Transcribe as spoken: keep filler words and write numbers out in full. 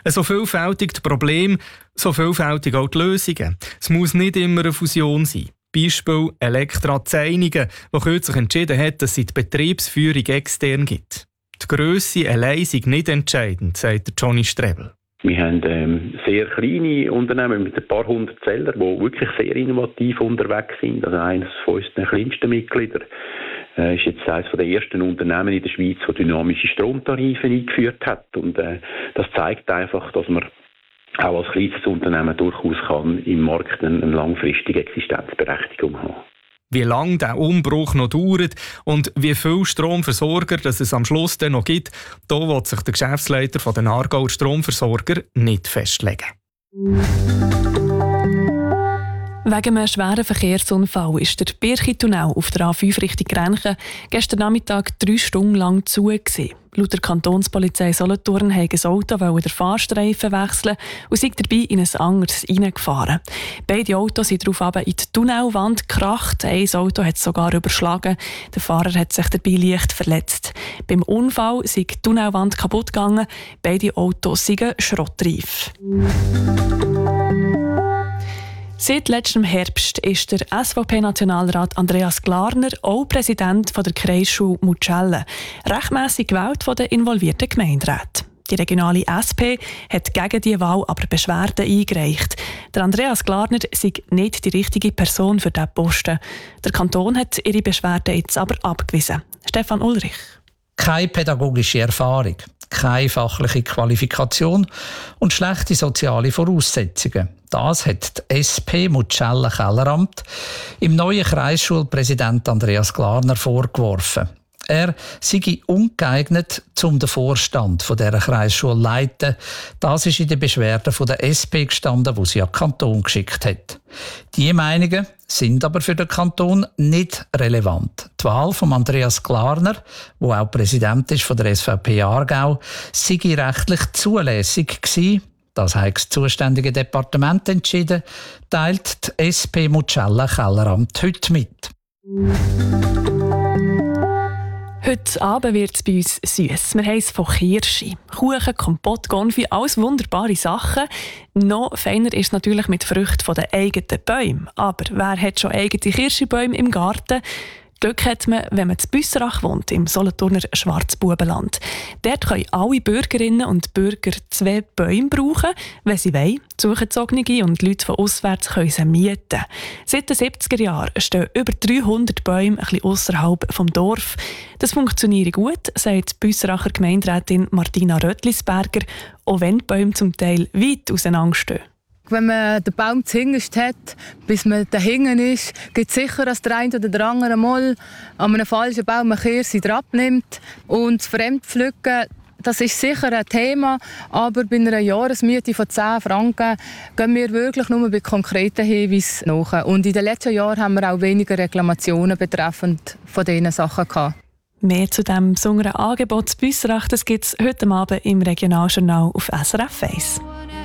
So vielfältig die Probleme, so vielfältig auch die Lösungen. Es muss nicht immer eine Fusion sein. Beispiel Elektra Zähnigen, die kürzlich entschieden hat, dass sie die Betriebsführung extern gibt. Die Grösse allein sei nicht entscheidend, sagt Johnny Strebel. Wir haben ähm, sehr kleine Unternehmen mit ein paar hundert Zählern, die wirklich sehr innovativ unterwegs sind. Also eines von unseren kleinsten Mitgliedern äh, ist jetzt eines der ersten Unternehmen in der Schweiz, das dynamische Stromtarife eingeführt hat. Und äh, das zeigt einfach, dass man auch als kleines Unternehmen durchaus kann im Markt eine, eine langfristige Existenzberechtigung haben. Wie lange der Umbruch noch dauert und wie viel Stromversorger dass es am Schluss dann noch gibt, da will sich der Geschäftsleiter von den Aargauer Stromversorger nicht festlegen. Wegen einem schweren Verkehrsunfall ist der Birchi-Tunnel auf der A fünf Richtung Grenchen gestern Nachmittag drei Stunden lang zu gewesen. Laut der Kantonspolizei Solothurn wollte das Auto den Fahrstreifen wechseln und sei dabei in ein anderes hineingefahren. Beide Autos sind daraufhin in die Tunnelwand gekracht. Ein Auto hat es sogar überschlagen. Der Fahrer hat sich dabei leicht verletzt. Beim Unfall ist die Tunnelwand kaputt gegangen. Beide Autos sind schrottreif. Seit letztem Herbst ist der S V P-Nationalrat Andreas Glarner auch Präsident von der Kreisschule Mucelle, rechtmässig gewählt von den involvierten Gemeinderäten. Die regionale S P hat gegen diese Wahl aber Beschwerden eingereicht. Der Andreas Glarner sei nicht die richtige Person für diesen Posten. Der Kanton hat ihre Beschwerden jetzt aber abgewiesen. Stefan Ulrich. Keine pädagogische Erfahrung, keine fachliche Qualifikation und schlechte soziale Voraussetzungen. Das hat die S P Mucelle-Kelleramt im neuen Kreisschulpräsident Andreas Glarner vorgeworfen. Er sei ungeeignet, um den Vorstand dieser Kreisschule zu leiten. Das ist in der Beschwerde der S P gestanden, die sie an den Kanton geschickt hat. Diese Meinungen sind aber für den Kanton nicht relevant. Die Wahl von Andreas Glarner, der auch Präsident ist von der S V P Aargau, sei rechtlich zulässig gewesen. Das hat das zuständige Departement entschieden, teilt die S P Mucelle-Kelleramt heute mit. Heute Abend wird es bei uns süss. Wir haben es von Kirschi. Kuchen, Kompott, Konfi, alles wunderbare Sachen. Noch feiner ist es natürlich mit Früchten von den eigenen Bäumen. Aber wer hat schon eigene Kirschibäume im Garten? Glück hat man, wenn man in Büsserach wohnt, im Solothurner Schwarzbubenland. Dort können alle Bürgerinnen und Bürger zwei Bäume brauchen, wenn sie wollen. Zugezogene und Leute von auswärts können sie mieten. Seit den siebziger Jahren stehen über dreihundert Bäume ein bisschen ausserhalb vom Dorf. Das funktioniert gut, sagt die Büsseracher Gemeinderätin Martina Röttlisberger, auch wenn die Bäume zum Teil weit auseinanderstehen. Wenn man den Baum zuhinterst hat, bis man dahinten ist, gibt es sicher, dass der eine oder der andere mal an einem falschen Baum eine Kirsche abnimmt. Und das Fremdpflücken, das ist sicher ein Thema, aber bei einer Jahresmiete von zehn Franken gehen wir wirklich nur bei konkreten Hinweisen nach. Und in den letzten Jahren haben wir auch weniger Reklamationen betreffend von diesen Sachen gehabt. Mehr zu diesem besonderen Angebot zu Büsserach gibt es heute Abend im Regionaljournal auf S R F eins.